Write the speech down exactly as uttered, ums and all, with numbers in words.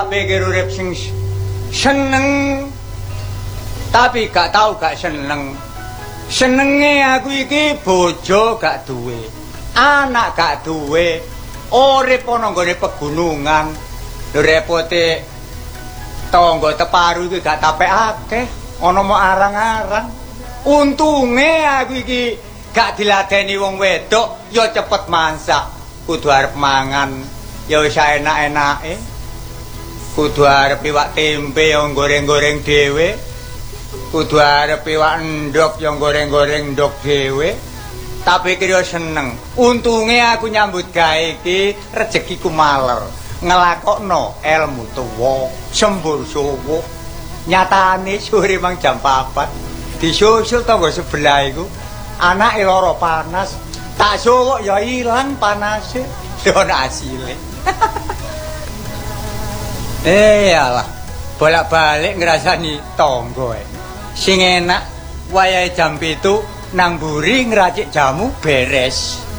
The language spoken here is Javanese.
Pikir urip sing seneng tapi gak tau gak seneng. Senenge aku iki bojo gak duwe, anak gak duwe, urip ana nggone pegunungan. Lho repote tangga teparu iki gak tapekake, ana mo arang-arang. Untunge aku iki gak diladeni wong wedok, ya cepet masak. Kudu arep mangan, ya wis enak-enake. Kudu arep iwak tempe yang goreng-goreng dhewe. Kudu arep iwak endhog yang goreng-goreng endhog dhewe. Tapi kira seneng. Untunge aku nyambut gawe iki rezekiku maler. Ngelakokno ilmu tuwa, sembur suwuh. Nyatane sore mang jam papat disusul tangga sebelah iku. Anake lara panas. Tak suwuk ya ilang panase. Ono asile. Eh alah, bolak-balik ngrasani tangga e. Sing enak wayahe jam pitu nang mburi ngracik jamu beres.